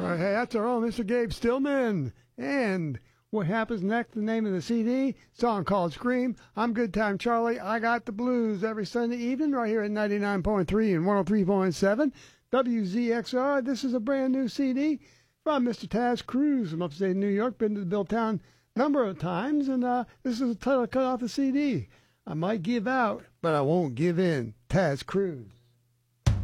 Hey, that's our own Mr. Gabe Stillman. And what happens next, the name of the CD, song called Scream. I'm Good Time Charlie. I got the blues every Sunday evening right here at 99.3 and 103.7 WZXR. This is a brand new CD from Mr. Taz Cruz from upstate New York. Been to the Billtown a number of times, and this is a title cut off the CD. I might give out, but I won't give in. Taz Cruz.